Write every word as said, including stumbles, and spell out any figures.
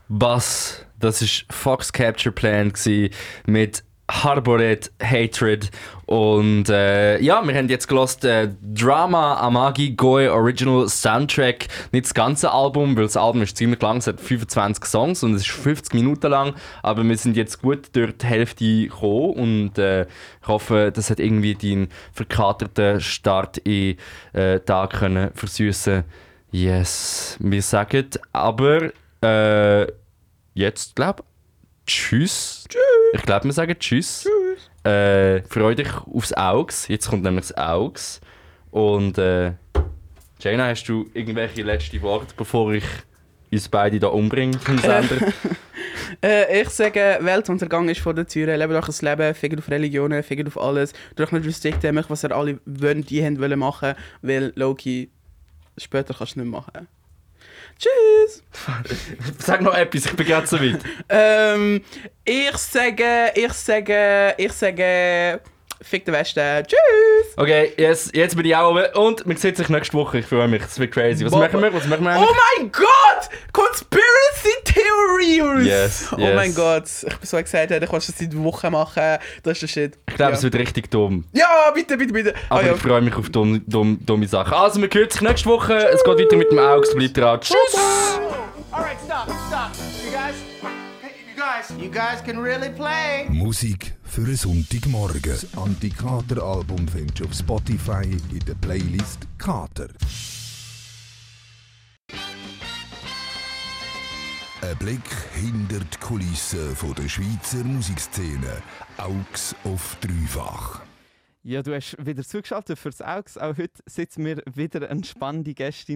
Bass, das war Fox Capture Plan mit Harboret Hatred. Und äh, ja, wir haben jetzt gehört, äh, Drama Amagi Goe Original Soundtrack. Nicht das ganze Album, weil das Album ist ziemlich lang, es hat fünfundzwanzig Songs und es ist fünfzig Minuten lang. Aber wir sind jetzt gut durch die Hälfte gekommen und äh, ich hoffe, das hat irgendwie deinen verkaterten Start in äh, Tag können versüßen. Yes, wir sagen aber äh, jetzt, glaube ich, tschüss. Tschüss. Ich glaube, wir sagen tschüss. Tschüss. Äh, freu dich aufs Augs. Jetzt kommt nämlich das Augs. Und äh, Jaina, hast du irgendwelche letzten Worte, bevor ich uns beide hier umbringe vom Sender? äh, ich sage, Weltuntergang ist vor der Tür. Lebt euch das Leben, fickt auf Religionen, fickt auf alles. Durch nicht restrikten, macht was ihr alle wollen, die haben wollen machen, weil Loki später kannst du nicht machen. Tschüss! Sag noch etwas, ich bin gerade so weit. ähm, ich sage, ich sage, ich sage, fick den Westen. Tschüss! Okay, yes, jetzt bin ich auch oben und wir sehen sich nächste Woche. Ich freue mich, es wird crazy. Was Bo- machen wir? Was machen wir eigentlich? Oh mein Gott! Conspiracy Theories! Yes, Oh yes. mein Gott, ich bin so excited, ich will das seit Wochen machen. Das ist der Shit. Ich glaube, ja. es wird richtig dumm. Ja, bitte, bitte, bitte. Aber Ah, ja. ich freue mich auf dumm, dumm, dumme Sachen. Also, wir hören sich nächste Woche. Es geht weiter mit dem Augs. Bleibt dran. Tschüss! Alright, stop, stop. You guys, hey, you guys, you guys can really play. Musik für einen Sonntagmorgen. Das Anti-Kater-Album findest du auf Spotify in der Playlist Kater. Ein Blick hinter die Kulissen von der Schweizer Musikszene. Augs auf dreifach. Ja, du hast wieder zugeschaltet fürs Augs. Auch heute sitzen wir wieder eine spannende Gästin